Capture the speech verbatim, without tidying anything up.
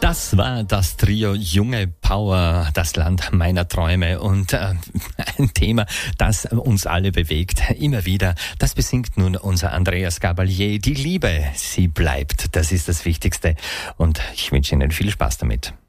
Das war das Trio Junge Power, das Land meiner Träume und äh, ein Thema, das uns alle bewegt, immer wieder. Das besingt nun unser Andreas Gabalier. Die Liebe, sie bleibt, das ist das Wichtigste und ich wünsche Ihnen viel Spaß damit.